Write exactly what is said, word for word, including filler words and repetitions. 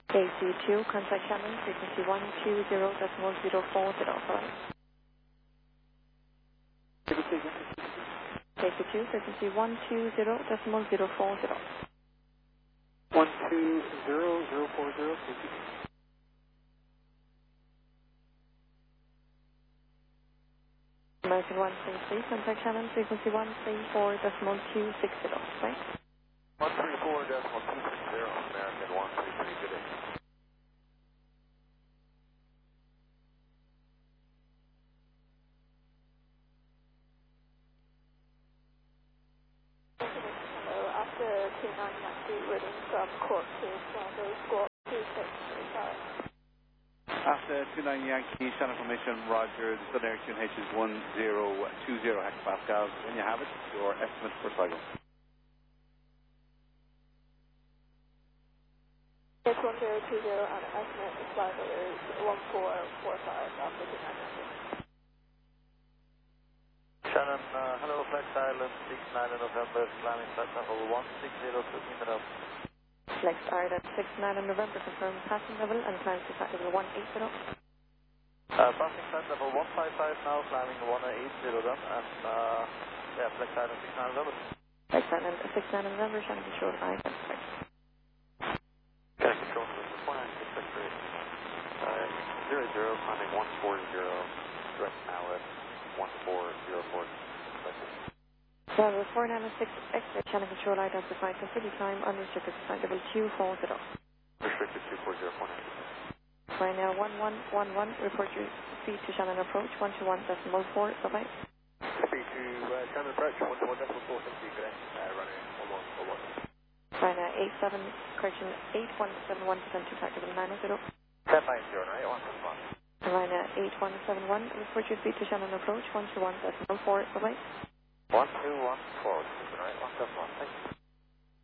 K C two, contact Shannon, frequency one two zero decimal zero four zero, sorry. K C two, frequency one two zero decimal zero four zero. one two zero zero four zero, K C two. American one three three, contact Shannon, frequency one three four decimal two six zero, right? one three four decimal two six zero, American one three three, good day. Hello, after two nine Yankee, reading from Cork to Toronto, squawk two six, sorry. After two nine Yankee, Shannon formation, Roger, the Southern Air Tune H is one zero two zero hectopascals. When you have it, your estimate per cycle. It's one zero two zero and estimate the cycle is one four four five after two nine Yankee. Shannon, uh, hello, Flex Island, six nine November, climbing flight level one six zero to Mindanao. Flex Ireland six nine in November, confirm passing level and climb to flight level one eight zero. Uh, passing flight level one five five now, climbing one eight zero then, and uh, yeah, Flex Island six nine November. Flex Island six nine in November, Shannon control five, that's correct. Can I control November four nine six six three? Uh, zero zero, climbing one four zero, direct now at one four zero four. Level four nine six, exit Shannon control identified for city time, unrestricted flight level two four zero. Restricted two four zero four nine. Right now one one one one, report your speed to Shannon approach, one two one decimal four, bye bye. Speed to uh, Shannon approach, one two one decimal four, good day. Uh, running one one four one. Right now eight seven, correction, eight one seven one percent to flight level nine zero. ten nine zero, right, one seven one. Right now eight one seven one, report your speed to Shannon approach, one two one decimal four, bye bye. one two one four, right, one seven one, thank you.